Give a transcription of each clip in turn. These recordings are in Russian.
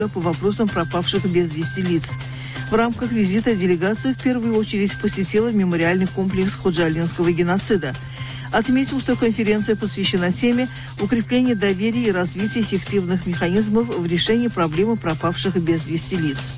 по вопросам пропавших без вести лиц. В рамках визита делегация в первую очередь посетила мемориальный комплекс ходжалинского геноцида. Отметил, что конференция посвящена теме укрепления доверия и развития эффективных механизмов в решении проблемы пропавших без вести лиц.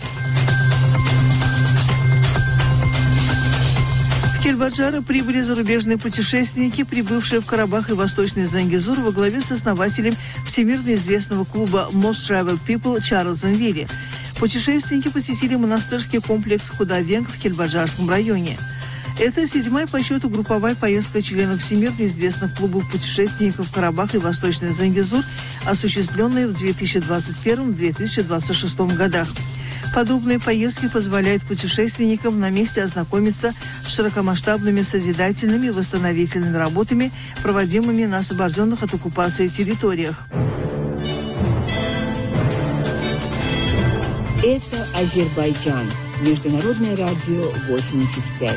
В Кельбаджар прибыли зарубежные путешественники, прибывшие в Карабах и Восточный Зангезур во главе с основателем всемирно известного клуба Most Traveled People Чарльзом Вилли. Путешественники посетили монастырский комплекс Худавенг в Кельбаджарском районе. Это 7-я по счету групповая поездка членов всемирно известных клубов путешественников Карабах и Восточный Зангезур, осуществленная в 2021-2026 годах. Подобные поездки позволяют путешественникам на месте ознакомиться с широкомасштабными созидательными и восстановительными работами, проводимыми на освобожденных от оккупации территориях. Это Азербайджан. Международное радио 85.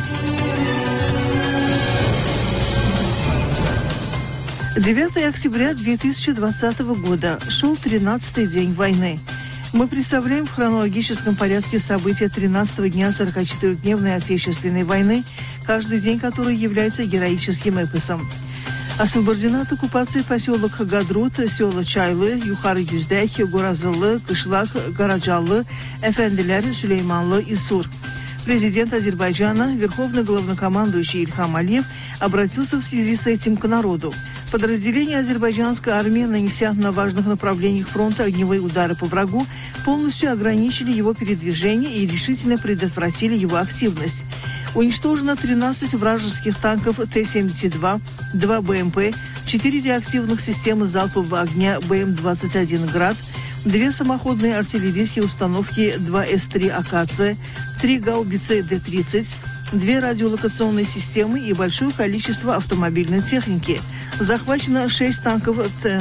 9 октября 2020 года. Шел 13-й день войны. Мы представляем в хронологическом порядке события 13-го дня 44-дневной Отечественной войны, каждый день которой является героическим эпосом. Освобождена от оккупации поселок Гадрут, села Чайлы, Юхары-Юздяхи, Горазылы, Кышлак, Гараджалы, Эфендилер, Сулейманлы и Сур. Президент Азербайджана, верховный главнокомандующий Ильхам Алиев, обратился в связи с этим к народу. Подразделения азербайджанской армии, нанеся на важных направлениях фронта огневые удары по врагу, полностью ограничили его передвижение и решительно предотвратили его активность. Уничтожено 13 вражеских танков Т-72, 2 БМП, 4 реактивных системы залпового огня БМ-21 «Град», 2 самоходные артиллерийские установки 2 С-3 «Акация», 3 гаубицы Д-30, 2 радиолокационные системы и большое количество автомобильной техники. Захвачено 6 танков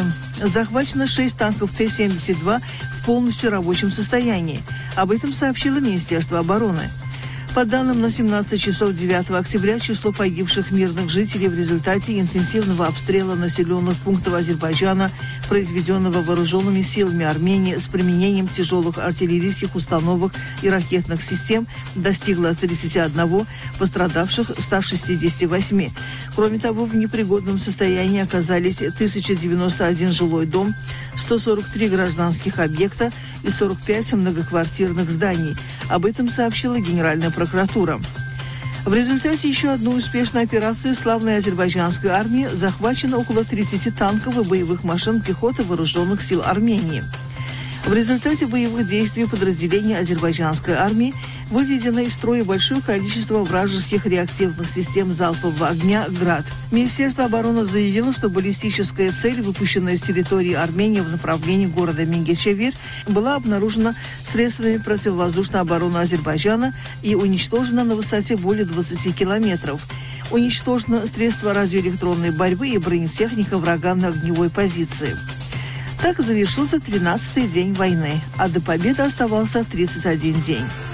Т-72 в полностью рабочем состоянии. Об этом сообщило Министерство обороны. По данным на 17 часов 9 октября, число погибших мирных жителей в результате интенсивного обстрела населенных пунктов Азербайджана, произведенного вооруженными силами Армении с применением тяжелых артиллерийских установок и ракетных систем, достигло 31, пострадавших 168. Кроме того, в непригодном состоянии оказались 1091 жилой дом, 143 гражданских объекта и 45 многоквартирных зданий. Об этом сообщила Генеральная прокуратура. В результате еще одной успешной операции славной азербайджанской армии захвачено около 30 танков и боевых машин пехоты вооруженных сил Армении. В результате боевых действий подразделения азербайджанской армии выведено из строя большое количество вражеских реактивных систем залпового огня «Град». Министерство обороны заявило, что баллистическая цель, выпущенная с территории Армении в направлении города Мингечевир, была обнаружена средствами противовоздушной обороны Азербайджана и уничтожена на высоте более 20 километров. Уничтожено средства радиоэлектронной борьбы и бронетехника врага на огневой позиции. Так завершился 13-й день войны, а до победы оставался 31 день.